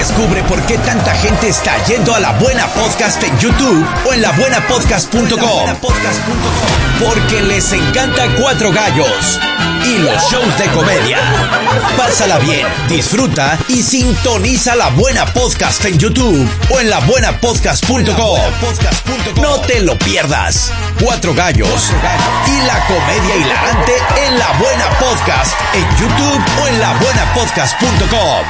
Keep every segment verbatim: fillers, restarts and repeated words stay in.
Descubre por qué tanta gente está yendo a La Buena Podcast en YouTube o en la buena podcast punto com. Porque les encanta Cuatro Gallos y los shows de comedia. Pásala bien, disfruta y sintoniza La Buena Podcast en YouTube o en la buena podcast punto com. No te lo pierdas. Cuatro Gallos y la comedia hilarante en La Buena Podcast en YouTube o en la buena podcast punto com.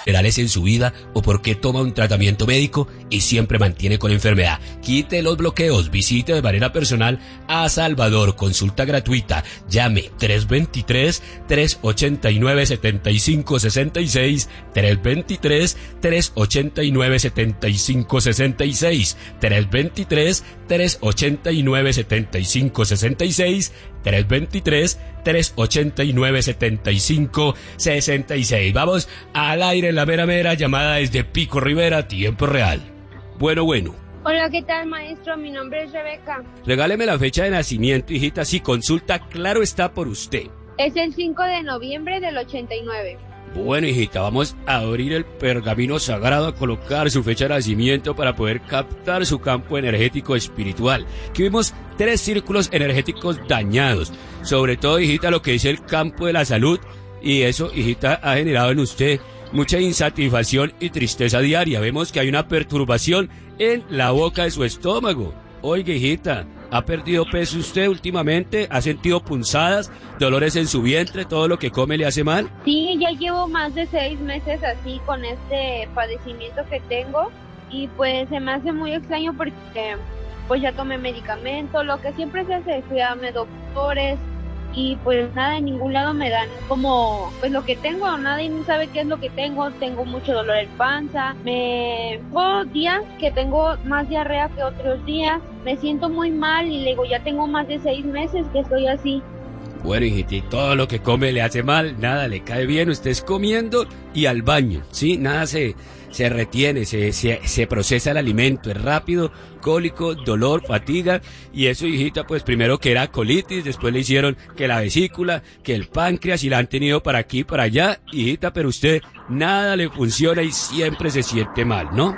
En su vida o por qué toma un tratamiento médico y siempre mantiene con enfermedad. Quite los bloqueos, visite de manera personal a Salvador, consulta gratuita, llame tres dos tres, tres ocho nueve, siete cinco seis seis, tres dos tres, tres ocho nueve, siete cinco seis seis, tres dos tres, tres ocho nueve, siete cinco seis seis, tres dos tres, tres ocho nueve, siete cinco seis seis. Vamos al aire en la mera mera, llamada desde Pico Rivera, tiempo real. Bueno, bueno. Hola, ¿qué tal, maestro? Mi nombre es Rebeca. Regáleme la fecha de nacimiento, hijita, si consulta, claro está por usted. Es el cinco de noviembre del ochenta y nueve. Bueno, hijita, vamos a abrir el pergamino sagrado, a colocar su fecha de nacimiento para poder captar su campo energético espiritual. Aquí vemos tres círculos energéticos dañados, sobre todo, hijita, lo que dice el campo de la salud, y eso, hijita, ha generado en usted mucha insatisfacción y tristeza diaria. Vemos que hay una perturbación en la boca de su estómago. Oiga, hijita, ¿ha perdido peso usted últimamente? ¿Ha sentido punzadas, dolores en su vientre, todo lo que come le hace mal? Sí, ya llevo más de seis meses así con este padecimiento que tengo y pues se me hace muy extraño porque pues ya tomé medicamento, lo que siempre se hace es cuidarme doctores y pues nada, en ningún lado me dan como pues lo que tengo, nadie sabe qué es lo que tengo, tengo mucho dolor en panza, me tengo días que tengo más diarrea que otros días, me siento muy mal y luego ya tengo más de seis meses que estoy así. Bueno, hijita, y todo lo que come le hace mal, nada le cae bien, usted es comiendo y al baño, ¿sí? Nada se, se retiene, se, se, se procesa el alimento, es rápido, cólico, dolor, fatiga, y eso, hijita, pues primero que era colitis, después le hicieron que la vesícula, que el páncreas, y la han tenido para aquí, para allá, hijita, pero usted nada le funciona y siempre se siente mal, ¿no?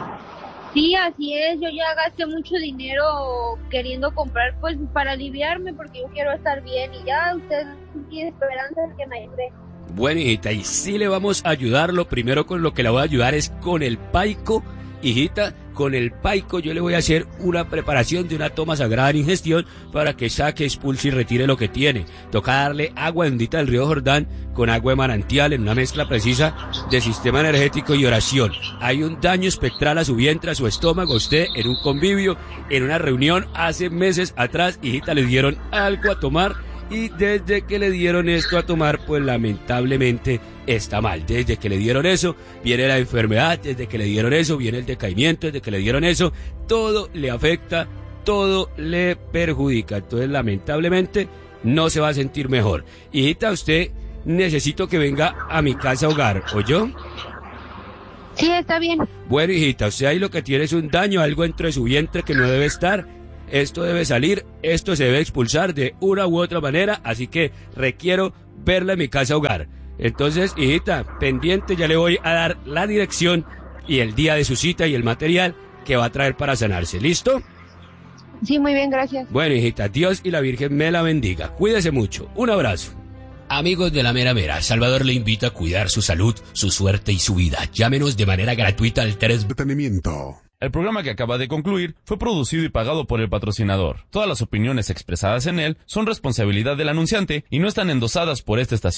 Sí, así es, yo ya gasté mucho dinero queriendo comprar pues para aliviarme porque yo quiero estar bien y ya usted tiene esperanza de que me ayude. Bueno, hijita, y sí le vamos a ayudar, lo primero con lo que la voy a ayudar es con el paico, hijita, con el paico yo le voy a hacer una preparación de una toma sagrada de ingestión para que saque, expulse y retire lo que tiene. Toca darle agua bendita del río Jordán con agua de manantial en una mezcla precisa de sistema energético y oración. Hay un daño espectral a su vientre, a su estómago. Usted en un convivio, en una reunión hace meses atrás, hijita, le dieron algo a tomar y desde que le dieron esto a tomar, pues lamentablemente está mal. Desde que le dieron eso, viene la enfermedad, desde que le dieron eso, viene el decaimiento, desde que le dieron eso, todo le afecta, todo le perjudica. Entonces, lamentablemente, no se va a sentir mejor. Hijita, usted necesito que venga a mi casa hogar, ¿oyó? Sí, está bien. Bueno, hijita, usted ahí lo que tiene es un daño, algo dentro de su vientre que no debe estar. Esto debe salir, esto se debe expulsar de una u otra manera, así que requiero verla en mi casa hogar. Entonces, hijita, pendiente, ya le voy a dar la dirección y el día de su cita y el material que va a traer para sanarse. ¿Listo? Sí, muy bien, gracias. Bueno, hijita, Dios y la Virgen me la bendiga. Cuídese mucho. Un abrazo. Amigos de la mera mera, Salvador le invita a cuidar su salud, su suerte y su vida. Llámenos de manera gratuita al tres... Detenimiento. El programa que acaba de concluir fue producido y pagado por el patrocinador. Todas las opiniones expresadas en él son responsabilidad del anunciante y no están endosadas por esta estación.